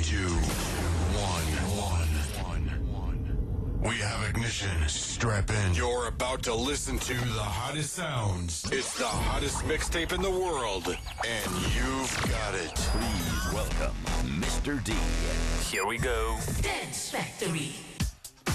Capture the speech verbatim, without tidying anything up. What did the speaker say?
two, one, one, one. We have ignition. Strap in. You're about to listen to the hottest sounds. It's the hottest mixtape in the world, and you've got it. Please welcome Mister D. Here we go. Dance Factory.